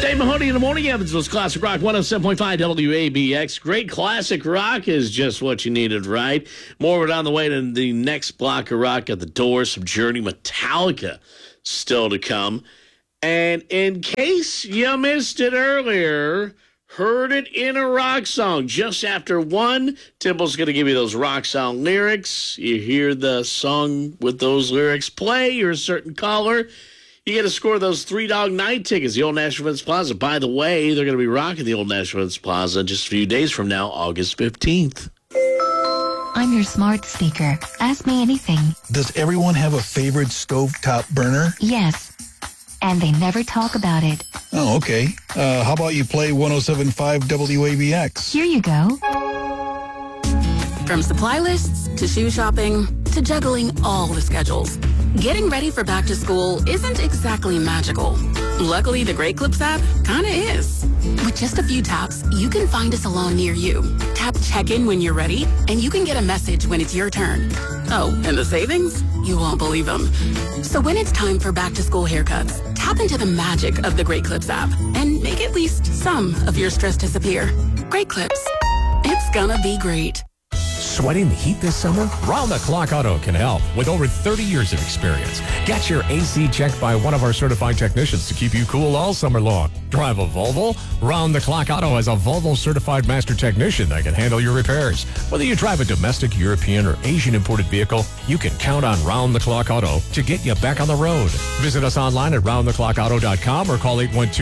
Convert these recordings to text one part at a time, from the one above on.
Dave Mahoney in the morning. Evansville's Classic Rock 107.5 WABX. Great classic rock is just what you needed, right? More of it on the way to the next block of rock at the door. Some Journey, Metallica still to come. And in case you missed it earlier, heard it in a rock song. Just after 1, Timble's going to give you those rock song lyrics. You hear the song with those lyrics play. You're a certain caller. You get to score those Three Dog Night tickets, the Old National Events Plaza. By the way, they're going to be rocking the Old National Events Plaza just a few days from now, August 15th. I'm your smart speaker. Ask me anything. Does everyone have a favorite stovetop burner? Yes. And they never talk about it. Oh, okay. How about you play 107.5 WABX? Here you go. From supply lists to shoe shopping to juggling all the schedules, getting ready for back to school isn't exactly magical. Luckily, the Great Clips app kinda is. With just a few taps, you can find a salon near you. Tap check-in when you're ready, and you can get a message when it's your turn. Oh, and the savings? You won't believe them. So when it's time for back to school haircuts, tap into the magic of the Great Clips app and make at least some of your stress disappear. Great Clips. It's gonna be great. Sweating the heat this summer? Round the Clock Auto can help with over 30 years of experience. Get your AC checked by one of our certified technicians to keep you cool all summer long. Drive a Volvo? Round the Clock Auto has a Volvo certified master technician that can handle your repairs. Whether you drive a domestic, European, or Asian imported vehicle, you can count on Round the Clock Auto to get you back on the road. Visit us online at roundtheclockauto.com or call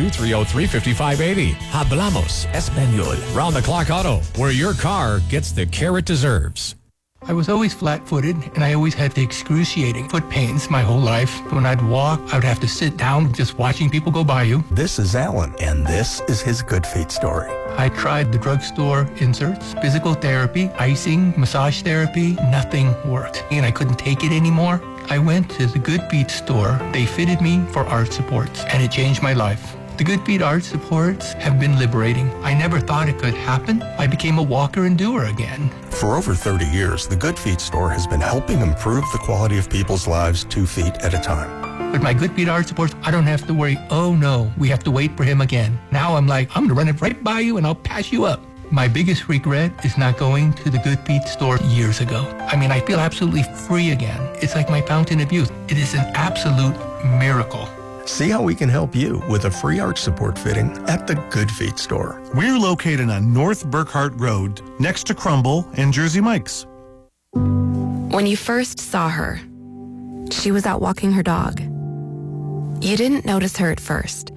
812-303-5580. Hablamos Español. Round the Clock Auto, where your car gets the care it deserves. I was always flat-footed, and I always had the excruciating foot pains my whole life. When I'd walk, I would have to sit down just watching people go by you. This is Alan, and this is his Good Feet story. I tried the drugstore inserts, physical therapy, icing, massage therapy. Nothing worked, and I couldn't take it anymore. I went to the Good Feet store. They fitted me for arch supports, and it changed my life. The Good Feet arch supports have been liberating. I never thought it could happen. I became a walker and doer again. For over 30 years, the Good Feet store has been helping improve the quality of people's lives 2 feet at a time. With my Good Feet arch supports, I don't have to worry, oh no, we have to wait for him again. Now I'm like, I'm going to run it right by you and I'll pass you up. My biggest regret is not going to the Good Feet store years ago. I mean, I feel absolutely free again. It's like my fountain of youth. It is an absolute miracle. See how we can help you with a free arch support fitting at the Good Feet store. We're located on North Burkhart Road, next to Crumble and Jersey Mike's. When you first saw her, she was out walking her dog. You didn't notice her at first.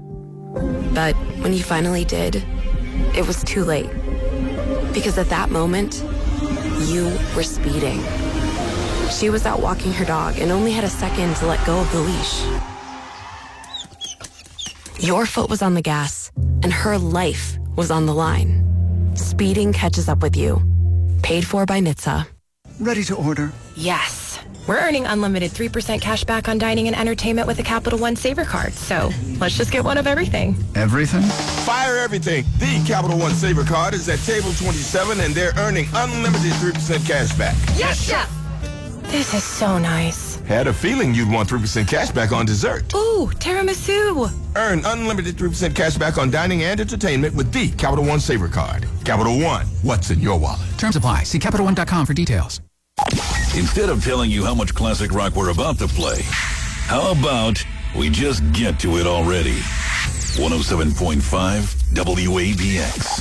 But when you finally did, it was too late. Because at that moment, you were speeding. She was out walking her dog and only had a second to let go of the leash. Your foot was on the gas, and her life was on the line. Speeding catches up with you. Paid for by NHTSA. Ready to order? Yes. We're earning unlimited 3% cash back on dining and entertainment with the Capital One Saver card, so let's just get one of everything. Everything? Fire everything. The Capital One Saver card is at table 27, and they're earning unlimited 3% cash back. Yes, Chef! This is so nice. Had a feeling you'd want 3% cash back on dessert. Ooh, tiramisu. Earn unlimited 3% cash back on dining and entertainment with the Capital One Saver card. Capital One, what's in your wallet? Terms apply. See CapitalOne.com for details. Instead of telling you how much classic rock we're about to play, how about we just get to it already? 107.5 WABX.